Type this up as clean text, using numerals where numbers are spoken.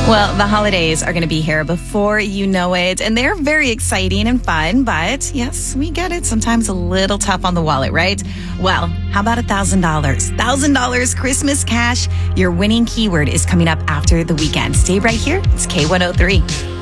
Well, the holidays are going to be here before you know it, and they're very exciting and fun, but yes, we get it. Sometimes a little tough on the wallet, right? Well, how about $1,000? $1,000 Christmas cash. Your winning keyword is coming up after the weekend. Stay right here. It's K103.